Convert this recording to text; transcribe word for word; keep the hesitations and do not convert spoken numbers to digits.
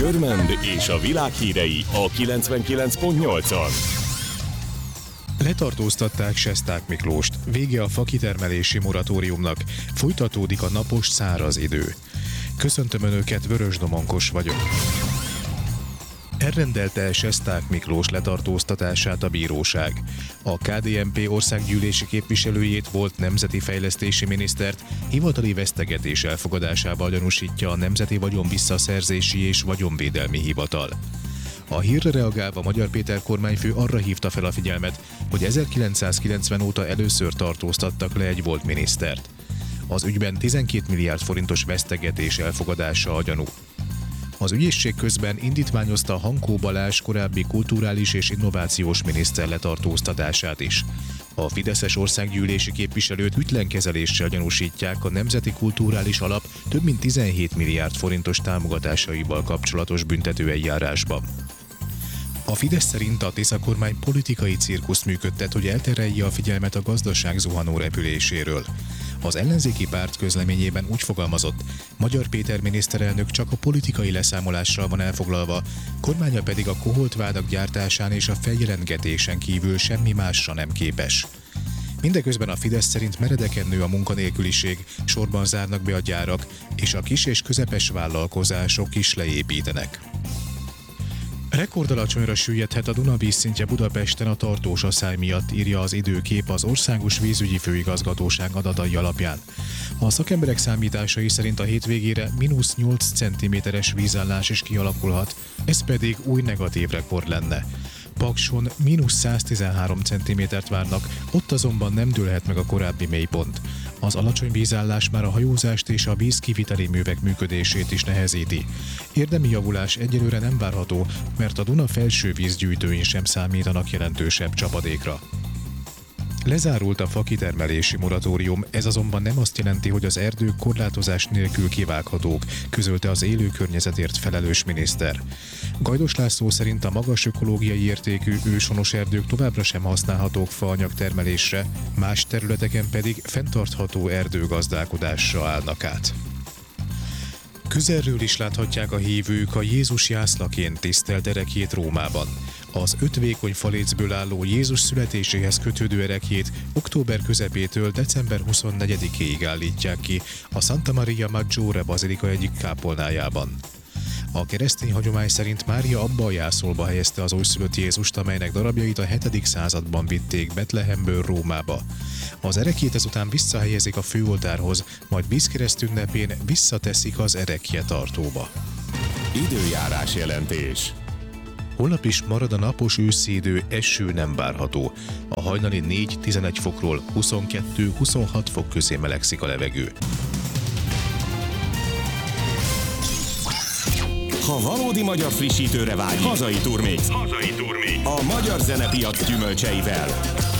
Körmend és a világ hírei a kilencvenkilenc pont nyolcon. Letartóztatták Sesták Miklóst. Vége a fakitermelési moratóriumnak. Folytatódik a napos, száraz idő. Köszöntöm Önöket, Vörös Domonkos vagyok. Elrendelte Sesták Miklós letartóztatását a bíróság. A ká dé en pé országgyűlési képviselőjét, volt nemzeti fejlesztési minisztert hivatali vesztegetés elfogadásával gyanúsítja a Nemzeti Vagyonvisszaszerzési és Vagyonvédelmi Hivatal. A hírre reagálva Magyar Péter kormányfő arra hívta fel a figyelmet, hogy ezerkilencszázkilencven óta először tartóztattak le egy volt minisztert. Az ügyben tizenkét milliárd forintos vesztegetés elfogadása a gyanú. Az ügyészség közben indítványozta Hankó Balázs korábbi kulturális és innovációs miniszter letartóztatását is. A fideszes országgyűlési képviselőt ügylenkezeléssel gyanúsítják a Nemzeti Kulturális Alap több mint tizenhét milliárd forintos támogatásaival kapcsolatos büntetőeljárásban. A Fidesz szerint a Tisza kormány politikai cirkuszt működtet, hogy elterelje a figyelmet a gazdaság zuhanó repüléséről. Az ellenzéki párt közleményében úgy fogalmazott, Magyar Péter miniszterelnök csak a politikai leszámolással van elfoglalva, kormánya pedig a koholtvádak gyártásán és a feljelentgetésen kívül semmi másra nem képes. Mindeközben a Fidesz szerint meredeken nő a munkanélküliség, sorban zárnak be a gyárak, és a kis és közepes vállalkozások is leépítenek. Rekordalacsonyra süllyedhet a Duna vízszintje Budapesten a tartós asszály miatt, írja az Időkép az Országos Vízügyi Főigazgatóság adatai alapján. A szakemberek számításai szerint a hétvégére mínusz nyolc centiméteres vízállás is kialakulhat, ez pedig új negatív rekord lenne. Pakson mínusz száztizenhárom centimétert várnak, ott azonban nem dőlhet meg a korábbi mélypont. Az alacsony vízállás már a hajózást és a vízkiviteli művek működését is nehezíti. Érdemi javulás egyelőre nem várható, mert a Duna felső vízgyűjtőin sem számítanak jelentősebb csapadékra. Lezárult a fakitermelési moratórium, ez azonban nem azt jelenti, hogy az erdők korlátozás nélkül kivághatók, közölte az élő környezetért felelős miniszter. Gajdos László szerint a magas ökológiai értékű őshonos erdők továbbra sem használhatók faanyag termelésre, más területeken pedig fenntartható erdőgazdálkodásra állnak át. Közelről is láthatják a hívők a Jézus jászlaként tisztelt ereklyét Rómában. Az öt vékony falécből álló Jézus születéséhez kötődő ereklyét október közepétől december huszonnegyedikéig állítják ki a Santa Maria Maggiore bazilika egyik kápolnájában. A keresztény hagyomány szerint Mária abba a jászolba helyezte az újszülött Jézust, amelynek darabjait a hetedik században vitték Betlehemből Rómába. Az ereklyét ezután visszahelyezik a főoltárhoz, majd vízkereszt ünnepén visszateszik az ereklyetartóba. Időjárás jelentés. Holnap is marad a napos őszi idő, eső nem várható. A hajnali négy-tizenegy fokról huszonkettő-huszonhat fok közé melegszik a levegő. Ha valódi magyar frissítőre vágy, hazai turmix. Hazai turmix. A magyar zenepiac gyümölcseivel.